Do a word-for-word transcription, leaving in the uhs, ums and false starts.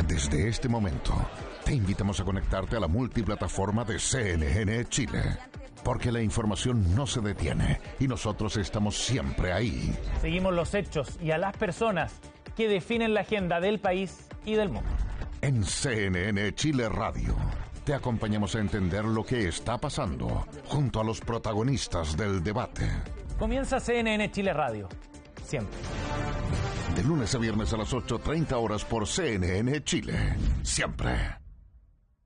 Desde este momento, te invitamos a conectarte a la multiplataforma de C N N Chile, porque la información no se detiene y nosotros estamos siempre ahí. Seguimos los hechos y a las personas que definen la agenda del país y del mundo. En C N N Chile Radio, te acompañamos a entender lo que está pasando junto a los protagonistas del debate. Comienza C N N Chile Radio, siempre. De lunes a viernes a las ocho treinta horas por C N N Chile, siempre.